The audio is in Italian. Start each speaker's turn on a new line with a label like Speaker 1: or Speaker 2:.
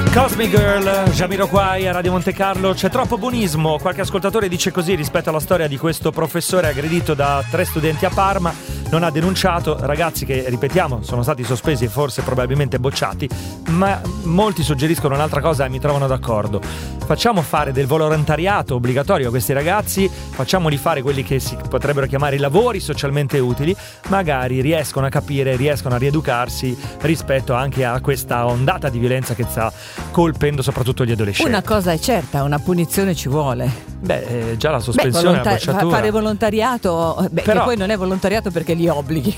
Speaker 1: Cosmic Girl, Jamiroquai a Radio Monte Carlo. C'è troppo buonismo. Qualche ascoltatore dice così rispetto alla storia di questo professore aggredito da 3 studenti a Parma. Non ha denunciato ragazzi che, ripetiamo, sono stati sospesi e forse probabilmente bocciati, ma molti suggeriscono un'altra cosa e mi trovano d'accordo. Facciamo fare del volontariato obbligatorio a questi ragazzi, facciamoli fare quelli che si potrebbero chiamare i lavori socialmente utili, magari riescono a capire, riescono a rieducarsi rispetto anche a questa ondata di violenza che sta colpendo soprattutto gli adolescenti.
Speaker 2: Una cosa è certa, una punizione ci vuole.
Speaker 1: Già la sospensione, la bocciatura.
Speaker 2: Fare volontariato,
Speaker 1: Però,
Speaker 2: che poi non è volontariato perché li obblighi.